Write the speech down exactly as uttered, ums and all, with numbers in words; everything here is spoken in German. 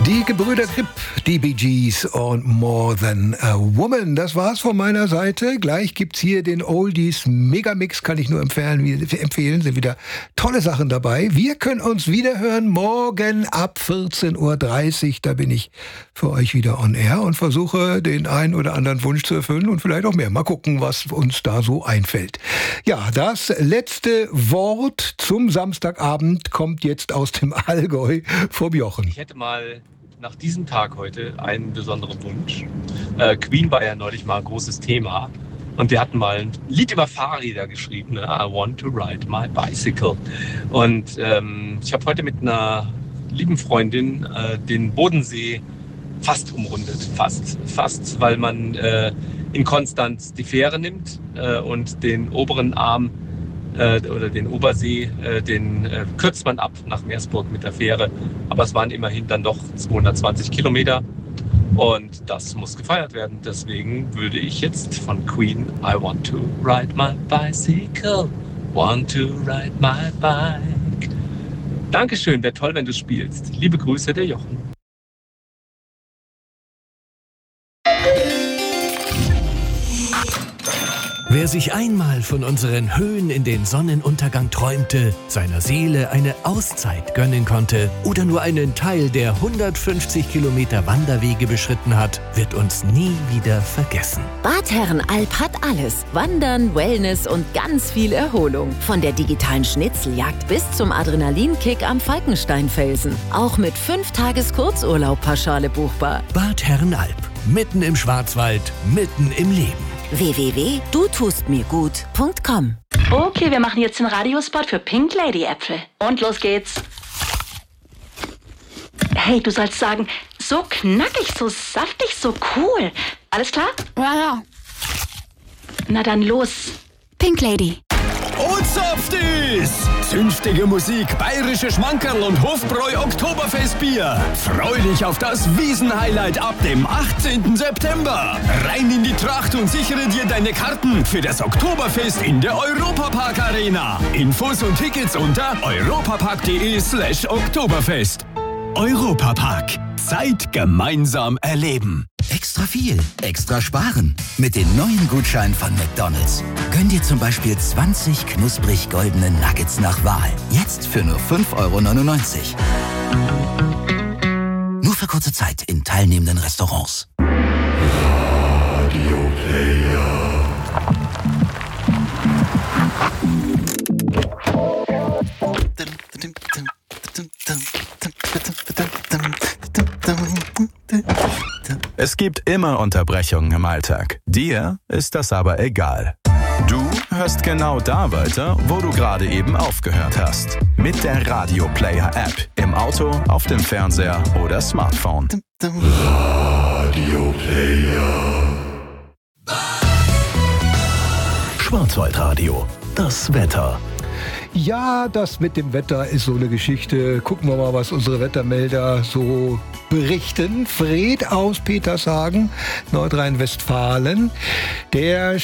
Die Gebrüder Gripp, die Bee Gees und More Than a Woman. Das war's von meiner Seite. Gleich gibt's hier den Oldies Megamix, kann ich nur empfehlen. empfehlen. Sind wieder tolle Sachen dabei. Wir können uns wieder hören morgen ab vierzehn Uhr dreißig. Da bin ich für euch wieder on air und versuche den einen oder anderen Wunsch zu erfüllen und vielleicht auch mehr. Mal gucken, was uns da so einfällt. Ja, das letzte Wort zum Samstagabend kommt jetzt aus dem Allgäu vom Jochen. Ich hätte mal nach diesem Tag heute einen besonderen Wunsch. Äh, Queen war ja neulich mal ein großes Thema und die hatten mal ein Lied über Fahrräder geschrieben, ne? I want to ride my bicycle. Und ähm, ich habe heute mit einer lieben Freundin äh, den Bodensee fast umrundet, fast, fast, weil man äh, in Konstanz die Fähre nimmt äh, und den oberen Arm äh, oder den Obersee, äh, den äh, kürzt man ab nach Meersburg mit der Fähre. Aber es waren immerhin dann doch zweihundertzwanzig Kilometer und das muss gefeiert werden. Deswegen würde ich jetzt von Queen I want to ride my bicycle, want to ride my bike. Dankeschön, wäre toll, wenn du spielst. Liebe Grüße, der Jochen. Wer sich einmal von unseren Höhen in den Sonnenuntergang träumte, seiner Seele eine Auszeit gönnen konnte oder nur einen Teil der hundertfünfzig Kilometer Wanderwege beschritten hat, wird uns nie wieder vergessen. Bad Herrenalb hat alles. Wandern, Wellness und ganz viel Erholung. Von der digitalen Schnitzeljagd bis zum Adrenalinkick am Falkensteinfelsen. Auch mit fünf Tages Kurzurlaub pauschale buchbar. Bad Herrenalb. Mitten im Schwarzwald, mitten im Leben. w w w punkt du tust mir gut punkt com. Okay, wir machen jetzt den Radiospot für Pink Lady Äpfel. Und los geht's. Hey, du sollst sagen, so knackig, so saftig, so cool. Alles klar? Ja, ja. Na dann los. Pink Lady. Und Softies! Zünftige Musik, bayerische Schmankerl und Hofbräu Oktoberfestbier. Freu dich auf das Wiesen-Highlight ab dem achtzehnten September. Rein in die Tracht und sichere dir deine Karten für das Oktoberfest in der Europapark Arena. Infos und Tickets unter europapark.de slash Oktoberfest. Europapark. Zeit gemeinsam erleben. Extra viel, extra sparen. Mit den neuen Gutscheinen von McDonald's. Gönn dir zum Beispiel zwanzig knusprig goldene Nuggets nach Wahl. Jetzt für nur fünf Euro neunundneunzig. Nur für kurze Zeit in teilnehmenden Restaurants. Radio Player. Es gibt immer Unterbrechungen im Alltag. Dir ist das aber egal. Du hörst genau da weiter, wo du gerade eben aufgehört hast. Mit der Radio Player App. Im Auto, auf dem Fernseher oder Smartphone. Radio Player. Schwarzwaldradio. Das Wetter. Ja, das mit dem Wetter ist so eine Geschichte. Gucken wir mal, was unsere Wettermelder so berichten. Fred aus Petershagen, Nordrhein-Westfalen, der